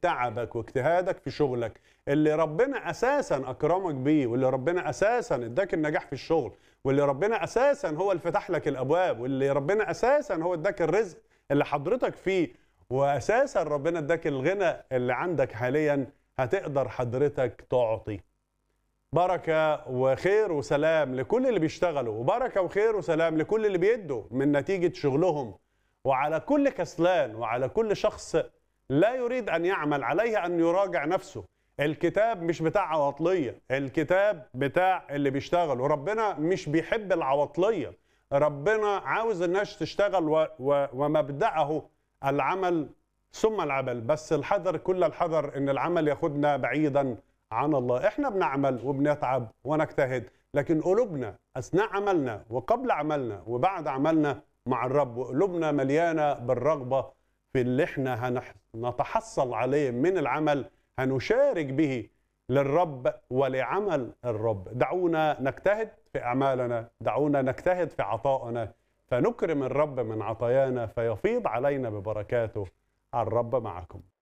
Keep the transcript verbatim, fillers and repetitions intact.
تعبك واجتهادك في شغلك اللي ربنا اساسا اكرمك بيه، واللي ربنا اساسا اداك النجاح في الشغل، واللي ربنا اساسا هو اللي فتح لك الابواب، واللي ربنا اساسا هو اداك الرزق اللي حضرتك فيه، واساسا ربنا اداك الغنى اللي عندك حاليا، هتقدر حضرتك تعطي. بركة وخير وسلام لكل اللي بيشتغلوا، وبركة وخير وسلام لكل اللي بيدوا من نتيجة شغلهم، وعلى كل كسلان وعلى كل شخص لا يريد أن يعمل عليه أن يراجع نفسه. الكتاب مش بتاع عواطلية، الكتاب بتاع اللي بيشتغل، وربنا مش بيحب العواطلية. ربنا عاوز الناس تشتغل و... و... ومبدأه العمل ثم العمل، بس الحذر كل الحذر ان العمل ياخدنا بعيدا عن الله. احنا بنعمل وبنتعب ونجتهد، لكن قلوبنا اثناء عملنا وقبل عملنا وبعد عملنا مع الرب، وقلوبنا مليانه بالرغبه في اللي احنا هنتحصل عليه من العمل، هنشارك به للرب ولعمل الرب. دعونا نجتهد في اعمالنا، دعونا نجتهد في عطائنا، فنكرم الرب من عطايانا فيفيض علينا ببركاته. الرب معكم.